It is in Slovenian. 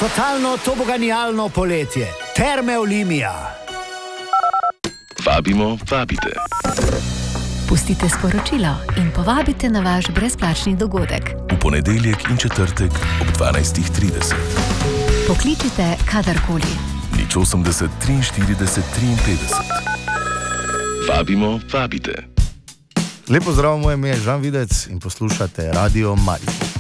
totalno toboganijalno poletje. Terme Olimia. Vabimo, vabite. Pustite sporočilo in povabite na vaš brezplačni dogodek. V ponedeljek in četrtek ob 12:30. Pokličite kadarkoli. 080 43 53. Vabimo, vabite. Lepo zdrav, moje ime je Žan Videc in poslušate Radio Maribor.